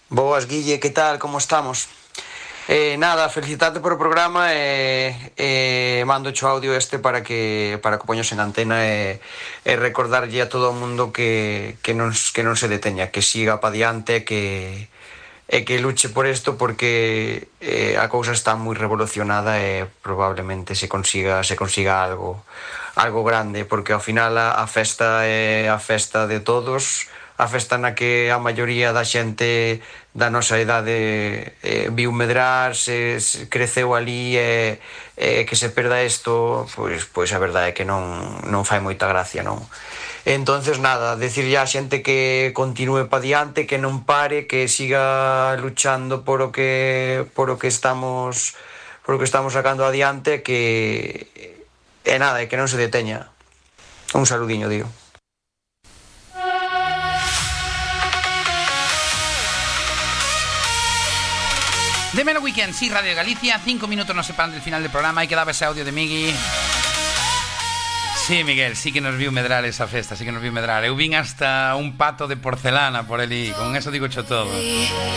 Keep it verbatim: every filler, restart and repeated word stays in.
Boas, Guille, que tal? Como estamos? Eh, nada, felicitarte por o programa e eh, eh, mando o audio este para que para que o poños en antena e, e recordarlle a todo o mundo que, que, non, que non se deteña, que siga pa diante, que, e que luche por isto porque eh, a cousa está moi revolucionada e probablemente se consiga se consiga algo algo grande, porque ao final a, a festa é a festa de todos, a festa na que a maioría da xente da nosa idade eh, viu medrar, se, se creceu ali e, e que se perda isto, pois, pois a verdade é que non, non fai moita gracia, non? Entonces nada, decirlle á xente que continúe pa diante, que non pare, que siga luchando por o que por o que estamos por o que estamos sacando adiante, que e nada, e que non se deteña. Un saludiño, digo. De Melo Weekend, sí, Radio Galicia. Cinco minutos nos separan del final del programa. Hay que dar ese audio de Migui. Sí, Miguel, sí que nos viu medrar esa festa, sí que nos viu medrar. Eu vin hasta un pato de porcelana por ali, con eso digo cho todo.